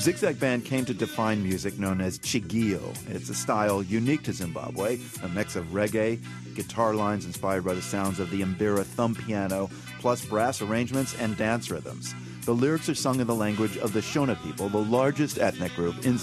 Zigzag Band came to define music known as chigio. It's a style unique to Zimbabwe, a mix of reggae, guitar lines inspired by the sounds of the mbira thumb piano, plus brass arrangements and dance rhythms. The lyrics are sung in the language of the Shona people, the largest ethnic group in Zimbabwe.